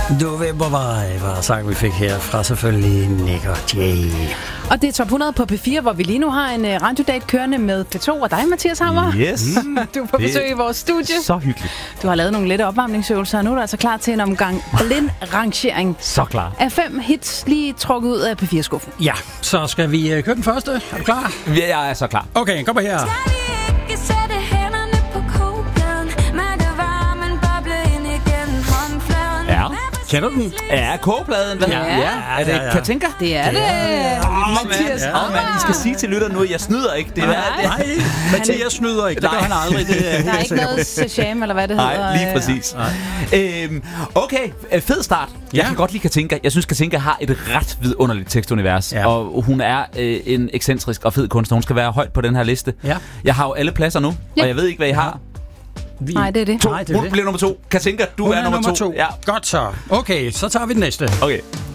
Novembervej var sang, vi fik her fra selvfølgelig Nick og Jay. Og det er Top 100 på P4, hvor vi lige nu har en radiodate kørende med P2 og dig, Mathias Hammer. Yes. Du er på besøg i vores studie. Så hyggeligt. Du har lavet nogle lette opvarmningsøvelser, og nu er du altså klar til en omgang blind-rangering. Så klar. Af 5 hits lige trukket ud af P4-skuffen. Ja, så skal vi køre den første. Er du klar? Ja, jeg er så klar. Okay, kom her. Ja. Kender du den? Ja, kogepladen. Ja. Er det Katinka? Det er det. Mathias Hammer. I skal sige til lytteren nu, at jeg snyder ikke. Det Nej, Mathias snyder ikke. Det gør han aldrig. Det Der er ikke noget sesham, eller hvad det hedder. Nej, lige præcis. Okay, fed start. Jeg kan godt lide Katinka. Jeg synes, Katinka har et ret vidunderligt tekstunivers. Ja. Og hun er en ekscentrisk og fed kunstner. Hun skal være højt på den her liste. Ja. Jeg har jo alle pladser nu, og jeg ved ikke, hvad I har. Nej, det er det. Hun bliver nummer 2. Katinka, du er nummer 2. Ja. Godt så. Okay, så tager vi den næste. Okay.